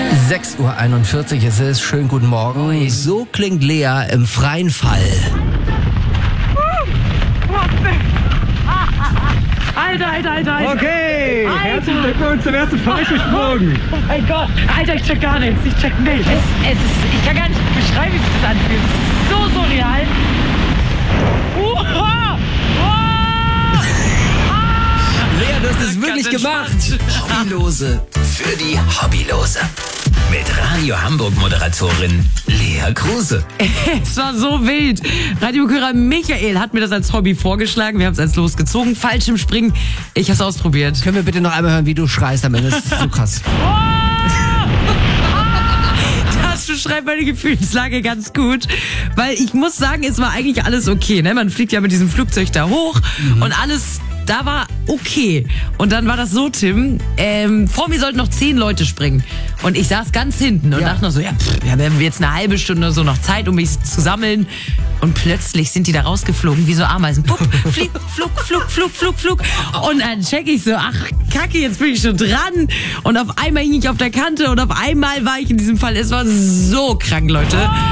6:41 Uhr ist es. Schönen guten Morgen. So klingt Lea im freien Fall. Alter. Okay, Alter. herzlichen Glückwunsch zum ersten Fallschirmsprung. Oh mein Gott. Alter, ich check gar nichts. Ich check nichts. Ich kann gar nicht beschreiben, wie sich das anfühlt. Es ist so surreal. Lea, du hast es wirklich gemacht. Hobbylose für die Hobbylose. Mit Radio Hamburg-Moderatorin Lea Kruse. Es war so wild. Radiohörer Michael hat mir das als Hobby vorgeschlagen. Wir haben es als losgezogen. Fallschirmspringen. Ich habe es ausprobiert. Können wir bitte noch einmal hören, wie du schreist am Ende? Das ist so krass. Das beschreibt meine Gefühlslage ganz gut. Weil ich muss sagen, es war eigentlich alles okay. Ne? Man fliegt ja mit diesem Flugzeug da hoch und alles... Da war okay. Und dann war das so, Tim, vor mir sollten noch 10 Leute springen. Und ich saß ganz hinten und dachte noch so, wir haben jetzt eine halbe Stunde so noch Zeit, um mich zu sammeln. Und plötzlich sind die da rausgeflogen, wie so Ameisen. Pup, flieg, flug. Und dann check ich so, ach, Kacke, jetzt bin ich schon dran. Und auf einmal hing ich auf der Kante und auf einmal war ich in diesem Fall. Es war so krank, Leute.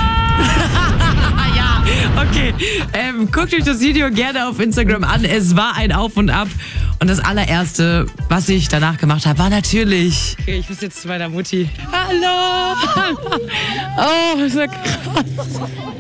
Ja, okay. Guckt euch das Video gerne auf Instagram an. Es war ein Auf und Ab. Und das allererste, was ich danach gemacht habe, war natürlich... Okay, ich muss jetzt zu meiner Mutti. Hallo! Oh, ist ja krass.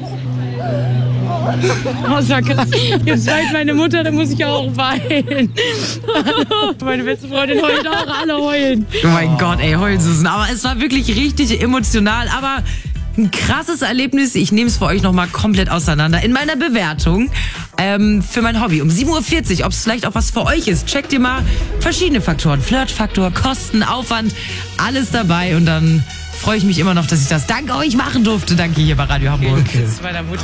Oh, ist ja krass. Jetzt weint meine Mutter, dann muss ich auch weinen. Meine beste Freundin heult auch, alle heulen. Oh mein Gott, ey, Heulsusen. Aber es war wirklich richtig emotional, aber... Ein krasses Erlebnis. Ich nehme es für euch nochmal komplett auseinander. In meiner Bewertung für mein Hobby um 7:40 Uhr, ob es vielleicht auch was für euch ist. Checkt ihr mal verschiedene Faktoren. Flirtfaktor, Kosten, Aufwand, alles dabei. Und dann freue ich mich immer noch, dass ich das dank euch machen durfte. Danke hier bei Radio Hamburg. Okay. Das ist meiner Mutter.